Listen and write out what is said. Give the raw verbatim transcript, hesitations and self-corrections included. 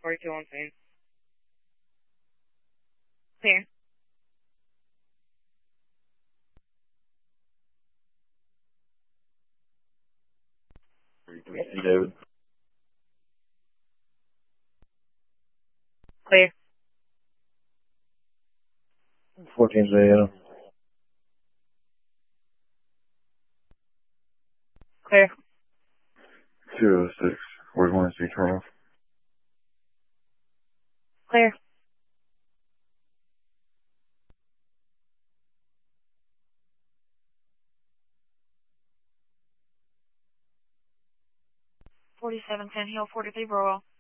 forty-two on scene. Clear. Hey, David. Clear. fourteen Zayana. Clear. two oh six. Where's one C turn off? Clear. forty-seven ten Hill, forty-three Burwell.